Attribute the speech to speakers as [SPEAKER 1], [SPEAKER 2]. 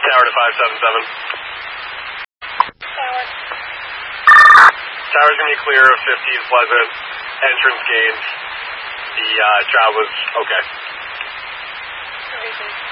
[SPEAKER 1] Tower to 577.
[SPEAKER 2] Tower.
[SPEAKER 1] Tower's going to be clear of 50's Pleasant. Entrance gates. The travel was okay.
[SPEAKER 2] Everything.